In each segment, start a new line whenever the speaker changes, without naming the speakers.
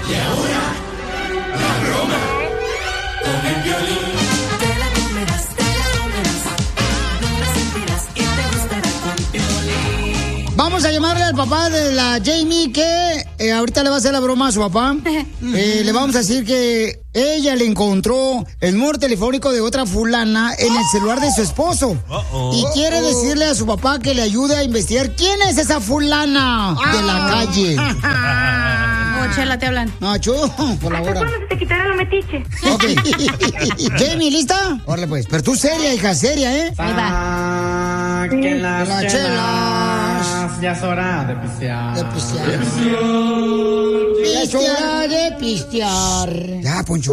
Y ahora, la broma con el Piolín. Te la comerás, no la sentirás y te gustará con Piolín.
Vamos a llamarle al papá de la Jamie que ahorita le va a hacer la broma a su papá. Le vamos a decir que ella le encontró el número telefónico de otra fulana en el celular de su esposo. Y quiere decirle a su papá que le ayude a investigar quién es esa fulana de la calle.
Chela, te hablan.
Nacho, por la hora.
¿Hasta cuándo se te quitará la metiche?
Ok. Jamie, ¿lista? Órale pues. Pero tú seria, hija, seria, ¿eh?
Ahí va.
Que las
Las chelas.
Ya es hora de pistear.
De pistear. Ya es hora de pistear. Ya, Poncho.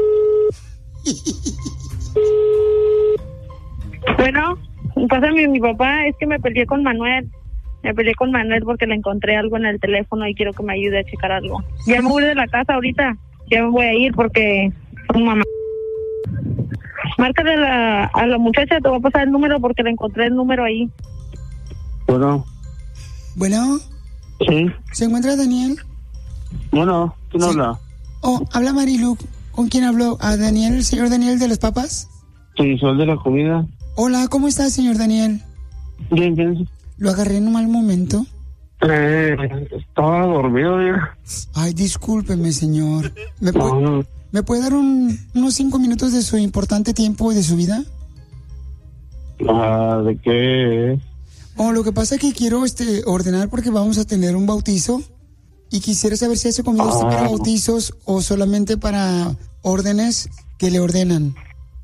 Bueno, pásame mi papá, es que me peleé con Manuel. Me peleé con Manuel porque le encontré algo en el teléfono y quiero que me ayude a checar algo. Ya me voy de la casa ahorita. Ya me voy a ir porque son mamá. Márcale a la muchacha, te voy a pasar el número porque le encontré el número ahí.
Bueno.
Bueno.
Sí.
¿Se encuentra Daniel?
Bueno, ¿quién habla?
Oh, habla Marilu. ¿Con quién habló? ¿A Daniel, el señor Daniel de las papas?
Sí, soy de la comida.
Hola, ¿cómo está, señor Daniel?
Bien, bien.
¿Lo agarré en un mal momento?
Estaba dormido, ya.
Ay, discúlpeme, señor. ¿Me puede dar unos 5 minutos de su importante tiempo y de su vida?
¿De qué?
Oh, lo que pasa es que quiero ordenar porque vamos a tener un bautizo y quisiera saber si hace comida usted para bautizos o solamente para órdenes que le ordenan.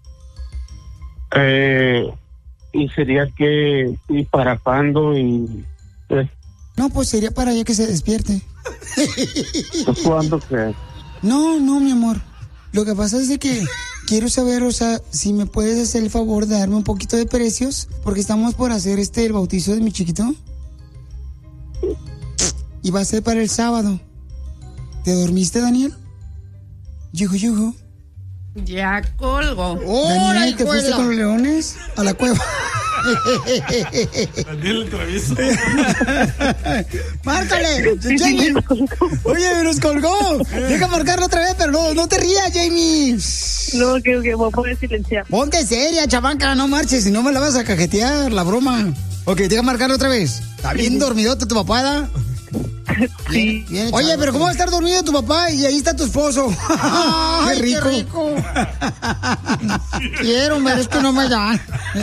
¿Y sería que y para cuándo y
No, pues sería para ya que se despierte.
¿Cuándo qué?
No, mi amor. Lo que pasa es de que quiero saber, o sea, si me puedes hacer el favor de darme un poquito de precios, porque estamos por hacer el bautizo de mi chiquito. Y va a ser para el sábado. ¿Te dormiste, Daniel? Yuju.
Ya colgo.
Daniel, ¿te fuiste con los leones a la cueva?
Daniel el travieso.
¡Márcale! ¡Jamie! Oye, nos colgó. Deja marcarlo otra vez, pero no te rías, Jamie.
No, que voy a poder silenciar.
Ponte seria, chavanca, no marches, si no me la vas a cajetear, la broma. Ok, deja marcarlo otra vez. Está bien dormidote tu papá, ¿da?
Sí.
Bien, oye, pero ¿cómo va a estar dormido tu papá y ahí está tu esposo? ¡Ay, qué rico! Quiero, pero es que no me dan.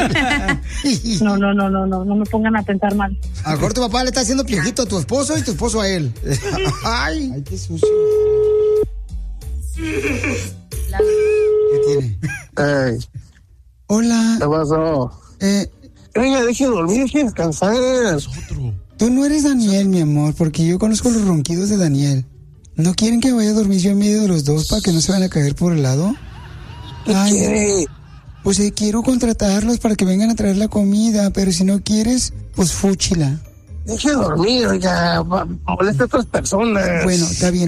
No me pongan a pensar mal.
A lo mejor tu papá le está haciendo piojito a tu esposo y tu esposo a él. Ay, qué sucio. ¿Qué tiene?
Hey.
Hola.
¿Qué pasó? Venga, deje de dormir, deje de descansar.
Tú no eres Daniel, mi amor, porque yo conozco los ronquidos de Daniel. ¿No quieren que vaya a dormir yo en medio de los dos para que no se van a caer por el lado?
¿Qué quiere?
Pues quiero contratarlos para que vengan a traer la comida, pero si no quieres, pues fúchila.
Deje de dormir, oiga, molesta a otras personas.
Bueno, está bien.